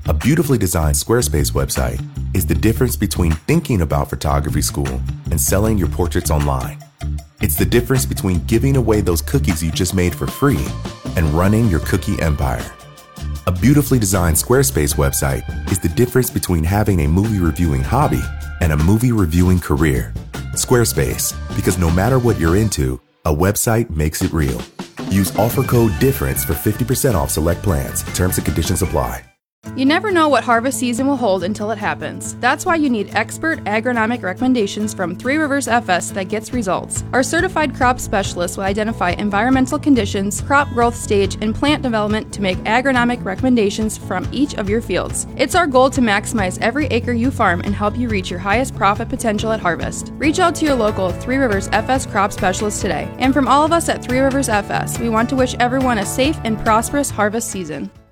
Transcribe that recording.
A beautifully designed Squarespace website is the difference between thinking about photography school and selling your portraits online. It's the difference between giving away those cookies you just made for free and running your cookie empire. A beautifully designed Squarespace website is the difference between having a movie reviewing hobby and a movie reviewing career. Squarespace, because no matter what you're into, a website makes it real. Use offer code DIFFERENCE for 50% off select plans. Terms and conditions apply. You never know what harvest season will hold until it happens. That's why you need expert agronomic recommendations from Three Rivers FS that gets results. Our certified crop specialists will identify environmental conditions, crop growth stage, and plant development to make agronomic recommendations from each of your fields. It's our goal to maximize every acre you farm and help you reach your highest profit potential at harvest. Reach out to your local Three Rivers FS crop specialist today. And from all of us at Three Rivers FS, we want to wish everyone a safe and prosperous harvest season.